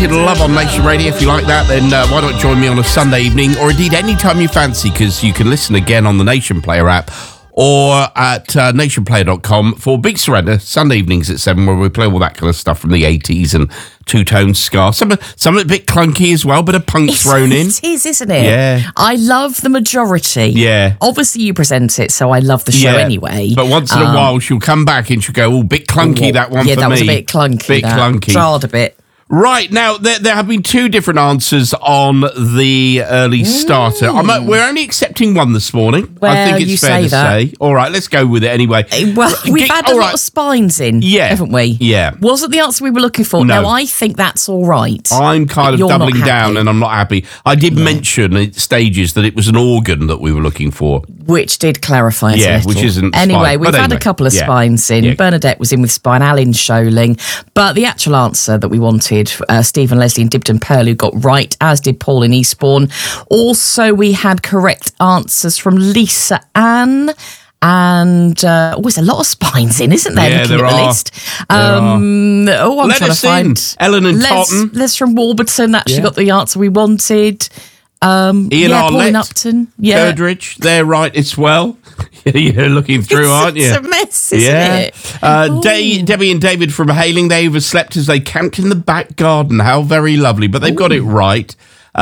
Unlimited Love on Nation Radio. If you like that, then why not join me on a Sunday evening, or indeed any time you fancy, because you can listen again on the Nation Player app or at nationplayer.com for Big Surrender, Sunday evenings at 7, where we play all that kind of stuff from the 80s and two-tone ska. Some of it a bit clunky as well, bit of punk thrown in. It is, isn't it? Yeah. I love the majority. Yeah. Obviously, you present it, so I love the show anyway. But once in a while, she'll come back and she'll go, bit clunky, that one for me. Yeah, that was a bit clunky. Clunky. Jarred a bit. Right, now, there have been two different answers on the early starter. We're only accepting one this morning. Well, I think it's fair to say. All right, let's go with it anyway. Well, we've had a lot of spines in, haven't we? Yeah. Wasn't the answer we were looking for. No. Now, I think that's all right. I'm kind of doubling down and I'm not happy. I did mention at stages that it was an organ that we were looking for. Which did clarify it a little. Which isn't Anyway, spine. we've had a couple of spines in. Yeah. Bernadette was in with spine, Alan Scholing. But the actual answer that we wanted, Stephen Leslie and Dibden Pearl, got right, as did Paul in Eastbourne. Also, we had correct answers from Lisa Ann. And always a lot of spines in, isn't there? Yeah, looking there at the are. list. I'm Let trying us to find Ellen and Totten. Les from Warburton actually got the answer we wanted. Ian Paul in Arlett, Upton. Curdridge, they're right as well. You're looking through, aren't you? It's a mess, isn't it? Debbie and David from Hayling, they overslept as they camped in the back garden. How very lovely. But they've got it right.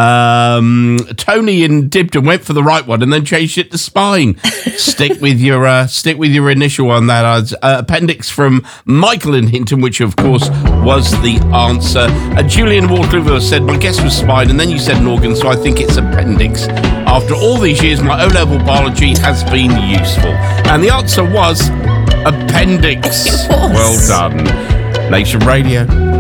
Tony and Dibden went for the right one and then changed it to spine. Stick with your initial one. That appendix from Michael in Hinton, which of course was the answer. Julian Waterloo said my guess was spine, and then you said an organ, so I think it's appendix. After all these years, my O-level biology has been useful, and the answer was appendix. Well done, Nation Radio.